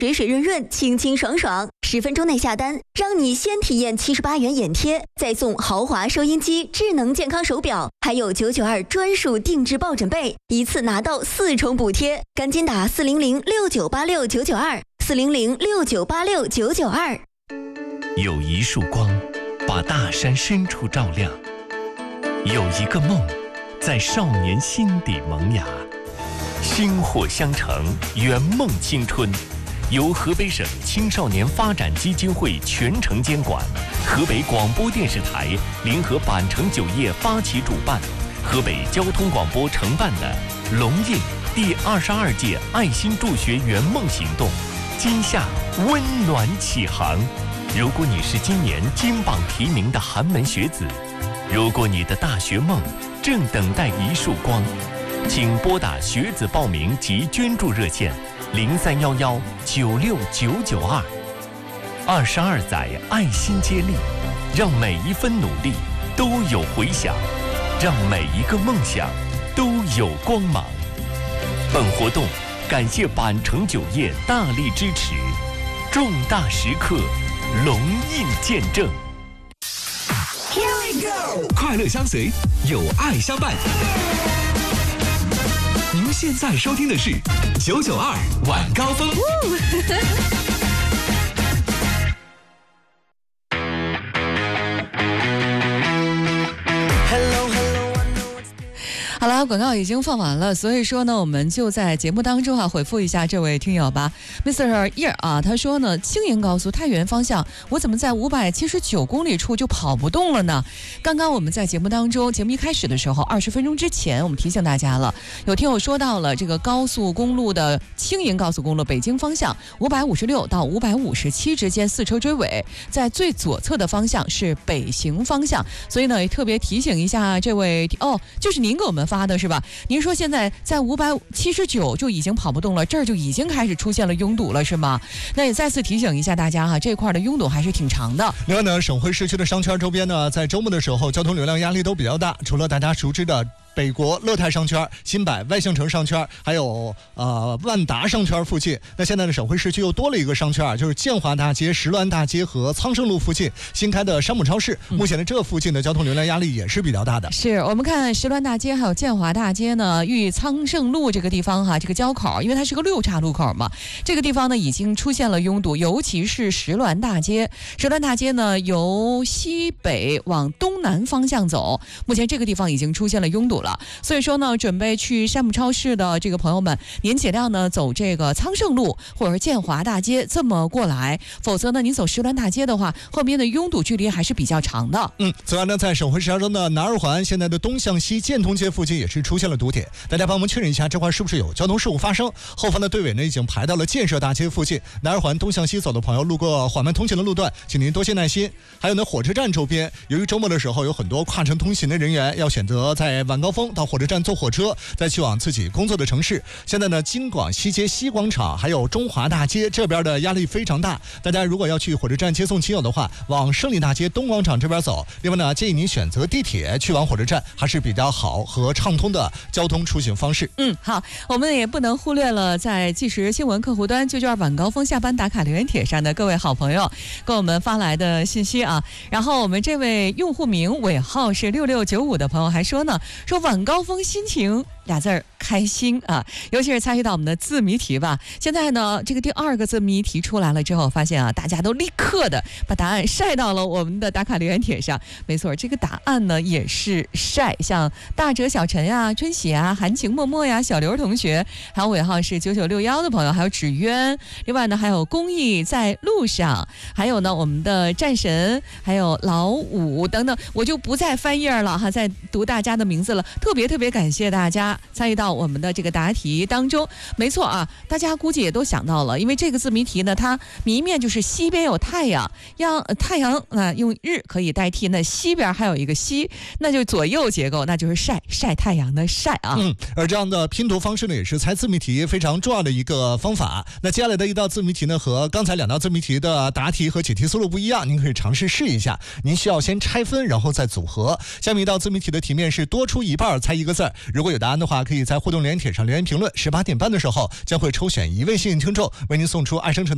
水水润润，清清爽爽，10分钟内下单，让你先体验78元眼贴，再送豪华收音机、智能健康手表，还有992专属定制抱枕被，一次拿到4重补贴，赶紧打400698699240069869992。 有一束光，把大山深处照亮；有一个梦，在少年心底萌芽。薪火相承，圆梦青春，由河北省青少年发展基金会全程监管，河北广播电视台联合板城酒业发起主办，河北交通广播承办的龙印第22届爱心助学圆梦行动，今夏温暖启航。如果你是今年金榜题名的寒门学子，如果你的大学梦正等待一束光，请拨打学子报名及捐助热线0311969992。22载爱心接力，让每一分努力都有回响，让每一个梦想都有光芒。本活动感谢板城酒业大力支持，重大时刻龙印见证。 快乐相随，有爱相伴。您现在收听的是992晚高峰。 好了，广告已经放完了，所以说呢，我们就在节目当中回复一下这位听友吧 ，Mr. Ear 他说呢，青营高速太原方向，我怎么在579公里处就跑不动了呢？刚刚我们在节目当中，节目一开始的时候，20分钟之前，我们提醒大家了，有听友说到了这个高速公路的青营高速公路北京方向556到557之间4车追尾，在最左侧的方向是北行方向，所以呢，也特别提醒一下这位就是您给我们发的是吧？您说现在在579就已经跑不动了，这儿就已经开始出现了拥堵了是吗？那也再次提醒一下大家这块的拥堵还是挺长的。 另外呢，省会市区的商圈周边呢，在周末的时候交通流量压力都比较大，除了大家熟知的北国乐泰商圈、新百外县城商圈，还有万达商圈附近，那现在的省会市区又多了一个商圈就是建华大街、石峦大街和苍圣路附近新开的山姆超市。目前的这附近的交通流量压力也是比较大的。 是我们看石峦大街还有建华大街呢，与苍圣路这个地方这个交口，因为它是个6岔路口嘛，这个地方呢已经出现了拥堵，尤其是石峦大街。石峦大街呢由西北往东南方向走，目前这个地方已经出现了拥堵了，所以说呢，准备去山姆超市的这个朋友们，您尽量呢走这个苍圣路或者是建华大街这么过来，否则呢，您走石峦大街的话，后面的拥堵距离还是比较长的。 此外呢，在省会石家庄的南二环，现在的东向西建通街附近也是出现了堵点，大家帮我们确认一下这块是不是有交通事故发生？后方的队尾呢已经排到了建设大街附近，南二环东向西走的朋友，路过缓慢通行的路段，请您多些耐心。还有呢，火车站周边，由于周末的时候有很多跨城通行的人员要选择在晚高峰到火车站坐火车，再去往自己工作的城市。现在呢，京广西街西广场还有中华大街这边的压力非常大，大家如果要去火车站接送亲友的话，往胜利大街东广场这边走。另外呢，建议您选择地铁去往火车站，还是比较好和畅通的交通出行方式。 好，我们也不能忽略了在即时新闻客户端992晚高峰下班打卡留言帖上的各位好朋友给我们发来的信息然后我们这位用户名尾号是6695的朋友还说呢，说晚高峰心情俩字儿开心尤其是参与到我们的字谜题吧。现在呢，这个第2个字谜题出来了之后，发现大家都立刻的把答案晒到了我们的打卡留言帖上。没错，这个答案呢也是晒，像大哲小陈春喜韩晴默默小刘同学，还有尾号是9961的朋友，还有芷渊，另外呢还有公益在路上，还有呢我们的战神，还有老五等等，我就不再翻页了再读大家的名字了。特别感谢大家参与到我们的这个答题当中。没错大家估计也都想到了，因为这个字谜题呢，它谜面就是西边有太阳，太阳用日可以代替，那西边还有一个西，那就左右结构，那就是晒太阳的晒而这样的拼读方式呢，也是猜字谜题非常重要的一个方法。那接下来的一道字谜题呢，和刚才2道字谜题的答题和解题思路不一样，您可以尝试试一下。您需要先拆分，然后再组合。下面一道字谜题的题面是多出一半猜一个字，如果有答案的话，可以在互动留言帖上留言评论。18点半的时候将会抽选1位幸运听众，为您送出爱生辰